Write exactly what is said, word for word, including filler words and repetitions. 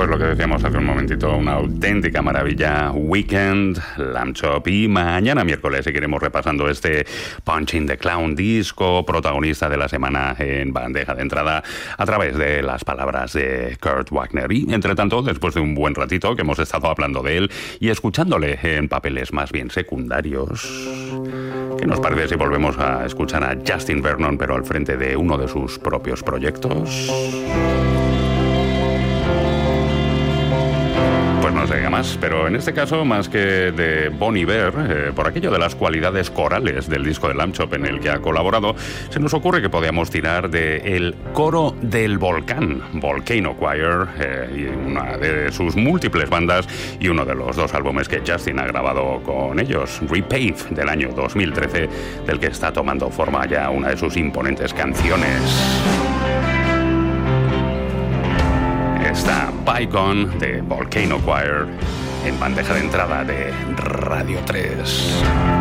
Pues lo que decíamos hace un momentito, una auténtica maravilla. Weekend, Lamb Chop, y mañana miércoles seguiremos repasando este Punching the Clown disco, protagonista de la semana en bandeja de entrada, a través de las palabras de Kurt Wagner. Y entre tanto, después de un buen ratito que hemos estado hablando de él y escuchándole en papeles más bien secundarios, ¿qué nos parece si volvemos a escuchar a Justin Vernon, pero al frente de uno de sus propios proyectos? Pues no se diga más, pero en este caso, más que de Bon Iver, eh, por aquello de las cualidades corales del disco de Lamb Chop en el que ha colaborado, se nos ocurre que podíamos tirar de El Coro del Volcán, Volcano Choir, eh, y una de sus múltiples bandas, y uno de los dos álbumes que Justin ha grabado con ellos, Repave, del año dos mil trece, del que está tomando forma ya una de sus imponentes canciones. Está Bygone de Volcano Choir en bandeja de entrada de Radio tres.